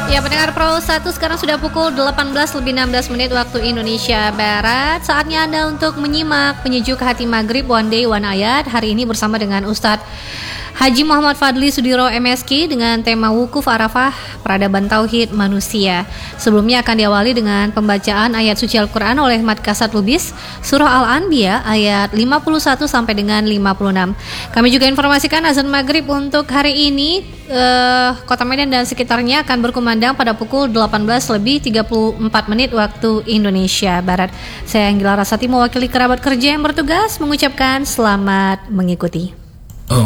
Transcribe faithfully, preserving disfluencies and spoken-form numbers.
Ya, pendengar Pro satu, sekarang sudah pukul delapan belas lebih enam belas menit waktu Indonesia Barat. Saatnya Anda untuk menyimak penyejuk hati Maghrib One Day One Ayat. Hari ini bersama dengan Ustadz Haji Muhammad Fadli Sudiro M Si dengan tema Wukuf Arafah Peradaban Tauhid Manusia. Sebelumnya akan diawali dengan pembacaan ayat suci Al-Quran oleh Mat Kasat Lubis, Surah Al-Anbiya ayat lima puluh satu sampai dengan lima puluh enam. Kami juga informasikan azan Maghrib untuk hari ini uh, Kota Medan dan sekitarnya akan berkumandang pada pukul delapan belas lebih tiga puluh empat menit waktu Indonesia Barat. Saya Anggila Rasati mewakili kerabat kerja yang bertugas mengucapkan selamat mengikuti.